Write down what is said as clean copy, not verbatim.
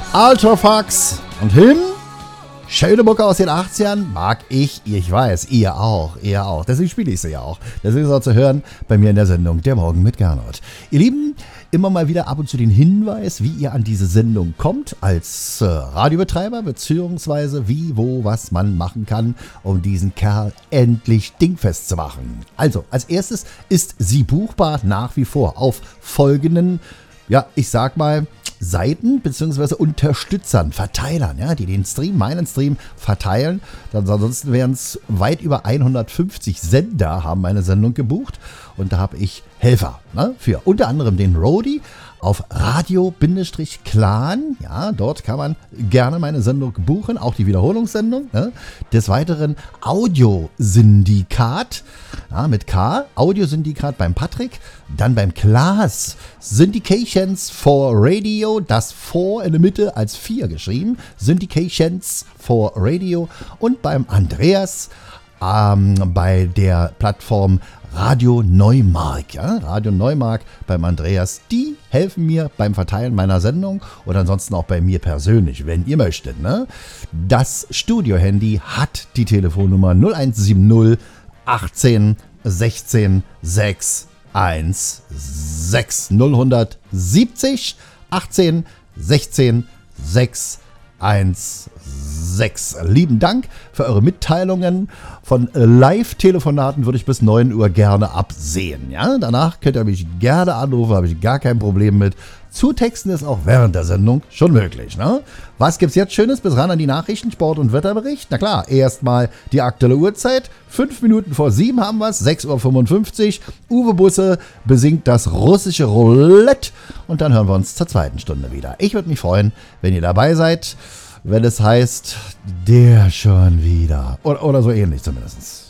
Ultrafax und Him. Schöne Mucke aus den 80ern mag ich weiß, ihr auch. Deswegen spiele ich sie ja auch. Deswegen ist auch zu hören bei mir in der Sendung Der Morgen mit Gernot. Ihr Lieben, immer mal wieder ab und zu den Hinweis, wie ihr an diese Sendung kommt als Radiobetreiber, beziehungsweise wie, wo, was man machen kann, um diesen Kerl endlich dingfest zu machen. Also, als erstes ist sie buchbar nach wie vor auf folgenden, ja, ich sag mal, Seiten bzw. Unterstützern, Verteilern, ja, die den Stream, meinen Stream verteilen. Ansonsten wären es weit über 150 Sender, haben meine Sendung gebucht. Und da habe ich Helfer, ne, für unter anderem den Rody auf Radio-Clan. Ja, dort kann man gerne meine Sendung buchen, auch die Wiederholungssendung. Ne. Des Weiteren Audiosyndikat, ja, mit K, Audiosyndikat beim Patrick, dann beim Klaas, Syndications for Radio, das for in der Mitte als 4 geschrieben, Syndications for Radio, und beim Andreas bei der Plattform Radio Neumark, ja, Radio Neumark beim Andreas, die helfen mir beim Verteilen meiner Sendung oder ansonsten auch bei mir persönlich, wenn ihr möchtet, ne? Das Studio-Handy hat die Telefonnummer 0170 18 16 616 0170 18 16 616. Lieben Dank für eure Mitteilungen. Von Live-Telefonaten würde ich bis 9 Uhr gerne absehen. Ja? Danach könnt ihr mich gerne anrufen, habe ich gar kein Problem mit. Zutexten ist auch während der Sendung schon möglich. Ne? Was gibt's jetzt Schönes? Bis ran an die Nachrichten, Sport und Wetterbericht. Na klar, erstmal die aktuelle Uhrzeit. 5 Minuten vor 7 haben wir es, 6:55 Uhr. Uwe Busse besingt das russische Roulette. Und dann hören wir uns zur zweiten Stunde wieder. Ich würde mich freuen, wenn ihr dabei seid, wenn es heißt, der schon wieder. Oder so ähnlich zumindest.